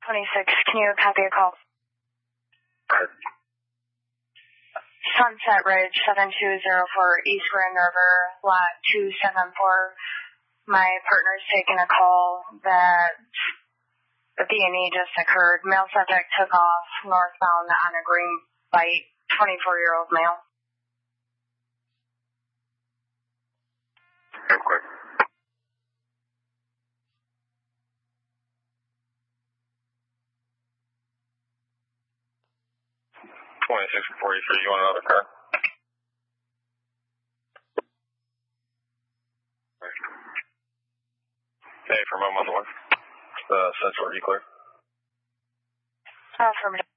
26, can you copy a call? Sunset Ridge 7204 East Grand River, lot 274. My partner's taking a call that a B&E just occurred. Male subject took off northbound on a green bike, 24-year-old male. Okay. $26 and 43, you want another car? Hey, from 111. Central, are you clear? Affirmative.